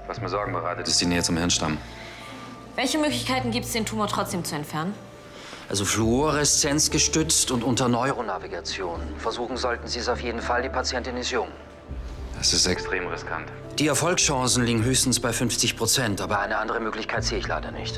Was mir Sorgen bereitet, ist die Nähe zum Hirnstamm. Welche Möglichkeiten gibt es, den Tumor trotzdem zu entfernen? Also Fluoreszenz gestützt und unter Neuronavigation. Versuchen sollten Sie es auf jeden Fall, die Patientin ist jung. Das ist extrem riskant. Die Erfolgschancen liegen höchstens bei 50%, aber eine andere Möglichkeit sehe ich leider nicht.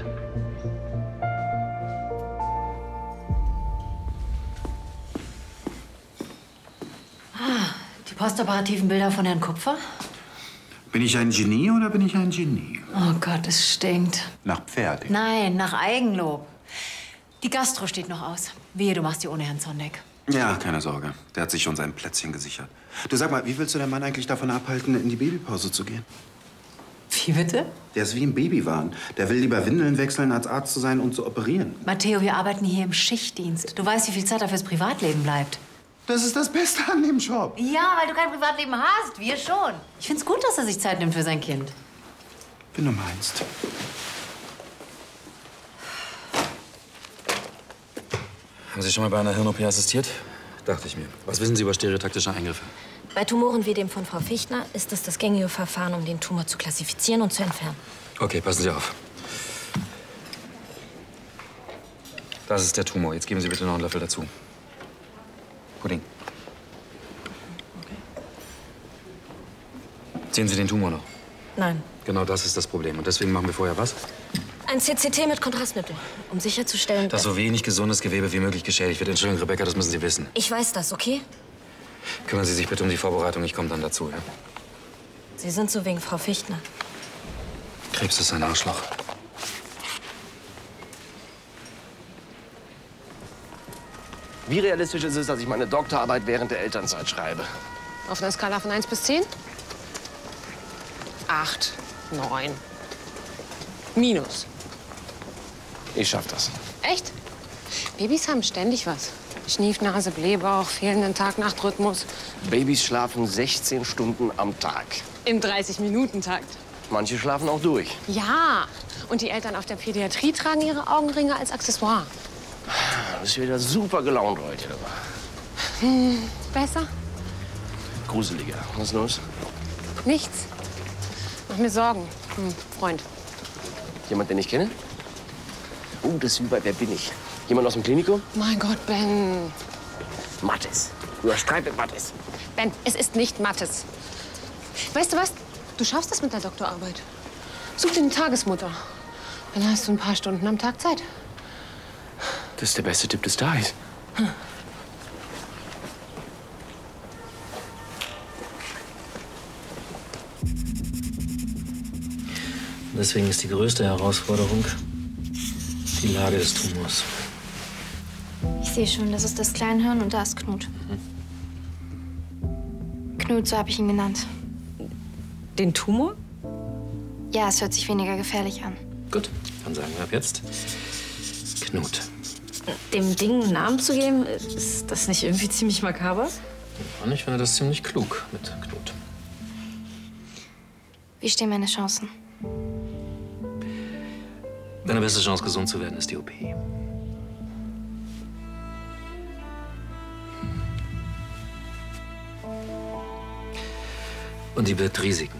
Die postoperativen Bilder von Herrn Kupfer? Bin ich ein Genie oder bin ich ein Genie? Oh Gott, es stinkt. Nach Pferd. Nein, nach Eigenlob. Die Gastro steht noch aus. Wehe, du machst die ohne Herrn Zondek. Ja, keine Sorge. Der hat sich schon sein Plätzchen gesichert. Du, sag mal, wie willst du den Mann eigentlich davon abhalten, in die Babypause zu gehen? Wie bitte? Der ist wie im Babywahn. Der will lieber Windeln wechseln, als Arzt zu sein und zu operieren. Matteo, wir arbeiten hier im Schichtdienst. Du weißt, wie viel Zeit da fürs Privatleben bleibt. Das ist das Beste an dem Job. Ja, weil du kein Privatleben hast. Wir schon. Ich find's gut, dass er sich Zeit nimmt für sein Kind. Wenn du meinst. Haben Sie schon mal bei einer Hirn-OP assistiert? Dachte ich mir. Was wissen Sie über stereotaktische Eingriffe? Bei Tumoren wie dem von Frau Fichtner ist es das gängige Verfahren, um den Tumor zu klassifizieren und zu entfernen. Okay, passen Sie auf. Das ist der Tumor. Jetzt geben Sie bitte noch einen Löffel dazu. Pudding. Sehen Sie den Tumor noch? Nein. Genau das ist das Problem. Und deswegen machen wir vorher was? Ein CCT mit Kontrastmittel, um sicherzustellen, Dass so wenig gesundes Gewebe wie möglich geschädigt wird. Entschuldigung, Rebecca, das müssen Sie wissen. Ich weiß das, okay? Kümmern Sie sich bitte um die Vorbereitung. Ich komme dann dazu, ja? Sie sind so wegen Frau Fichtner. Krebs ist ein Arschloch. Wie realistisch ist es, dass ich meine Doktorarbeit während der Elternzeit schreibe? Auf einer Skala von 1 bis 10? 8, 9. Minus. Ich schaff das. Echt? Babys haben ständig was. Schniefnase, Blähbauch, fehlenden Tag-Nacht-Rhythmus. Babys schlafen 16 Stunden am Tag. Im 30-Minuten-Takt. Manche schlafen auch durch. Ja. Und die Eltern auf der Pädiatrie tragen ihre Augenringe als Accessoire. Du bist wieder super gelaunt heute. Besser? Gruseliger. Was ist los? Nichts. Mach mir Sorgen. Freund. Jemand, den ich kenne? Oh, das ist wie bei Wer bin ich? Jemand aus dem Klinikum? Mein Gott, Ben. Mattes. Du hast Streit mit Mattes. Ben, es ist nicht Mattes. Weißt du was? Du schaffst das mit der Doktorarbeit. Such dir eine Tagesmutter. Dann hast du ein paar Stunden am Tag Zeit. Das ist der beste Tipp des Tages. Deswegen ist die größte Herausforderung die Lage des Tumors. Ich sehe schon, das ist das Kleinhirn und da ist Knut. Knut, so habe ich ihn genannt. Den Tumor? Ja, es hört sich weniger gefährlich an. Gut, dann sagen wir ab jetzt Knut. Dem Ding einen Namen zu geben, ist das nicht irgendwie ziemlich makaber? Und ich finde das ziemlich klug mit Knut. Wie stehen meine Chancen? Deine beste Chance, gesund zu werden, ist die OP. Und die birgt Risiken.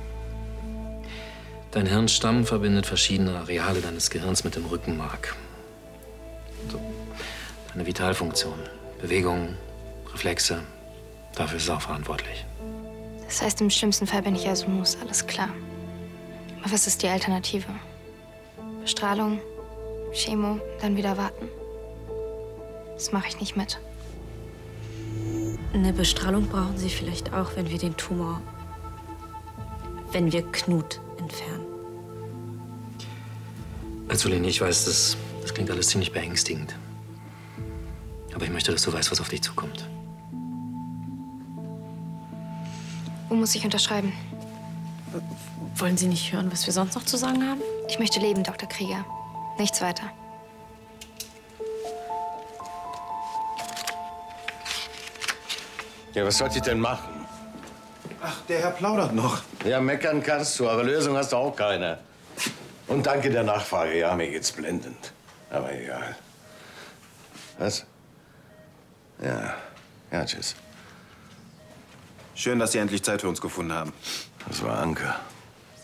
Dein Hirnstamm verbindet verschiedene Areale deines Gehirns mit dem Rückenmark. So. Deine Vitalfunktion, Bewegung, Reflexe, dafür ist es auch verantwortlich. Das heißt, im schlimmsten Fall bin ich also Mus, alles klar. Aber was ist die Alternative? Bestrahlung, Chemo, dann wieder warten. Das mache ich nicht mit. Eine Bestrahlung brauchen Sie vielleicht auch, wenn wir den Tumor, wenn wir Knut entfernen. Azulin, ich weiß, das klingt alles ziemlich beängstigend. Aber ich möchte, dass du weißt, was auf dich zukommt. Wo muss ich unterschreiben? Wollen Sie nicht hören, was wir sonst noch zu sagen haben? Ich möchte leben, Dr. Krieger. Nichts weiter. Ja, was sollte ich denn machen? Ach, der Herr plaudert noch. Ja, meckern kannst du, aber Lösung hast du auch keine. Und danke der Nachfrage. Ja, mir geht's blendend. Aber egal. Was? Ja. Ja, tschüss. Schön, dass Sie endlich Zeit für uns gefunden haben. Das war Anke.